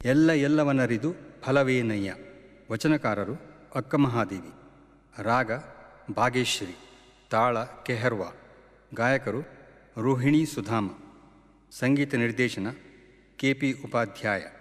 ಎಲ್ಲವನ್ನರಿದು ಫಲವೇನಯ್ಯ. ವಚನಕಾರರು ಅಕ್ಕಮಹಾದೇವಿ. ರಾಗ ಭಾಗೇಶ್ವರಿ. ತಾಳ ಕೆಹರ್ವಾ. ಗಾಯಕರು ರೋಹಿಣಿ ಸುಧಾಮ. ಸಂಗೀತ ನಿರ್ದೇಶನ KP ಉಪಾಧ್ಯಾಯ.